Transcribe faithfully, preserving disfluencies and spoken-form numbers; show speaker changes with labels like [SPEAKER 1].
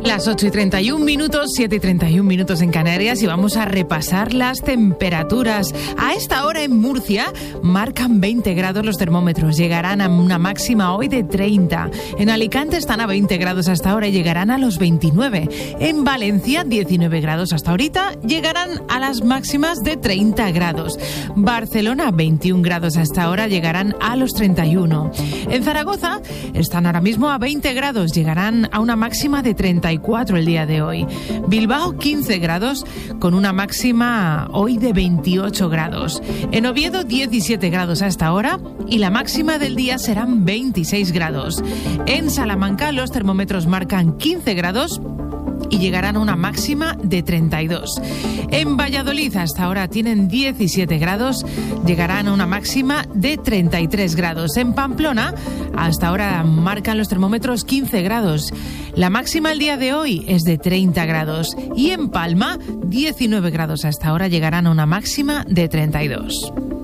[SPEAKER 1] Las ocho y treinta y un minutos, siete y treinta y un minutos en Canarias, y vamos a repasar las temperaturas. A esta hora en Murcia marcan veinte grados los termómetros, llegarán a una máxima hoy de treinta. En Alicante están a veinte grados hasta ahora y llegarán a los veintinueve. En Valencia diecinueve grados hasta ahorita, llegarán a las máximas de treinta grados. Barcelona veintiún grados hasta ahora, llegarán a los treinta y uno. En Zaragoza están ahora mismo a veinte grados, llegarán a una máxima de treinta y cuatro el día de hoy. Bilbao quince grados con una máxima hoy de veintiocho grados. En Oviedo diecisiete grados hasta ahora y la máxima del día serán veintiséis grados. En Salamanca los termómetros marcan quince grados y llegarán a una máxima de treinta y dos. En Valladolid hasta ahora tienen diecisiete grados, llegarán a una máxima de treinta y tres grados. En Pamplona hasta ahora marcan los termómetros quince grados. La máxima el día de hoy es de treinta grados. Y en Palma diecinueve grados hasta ahora, llegarán a una máxima de treinta y dos.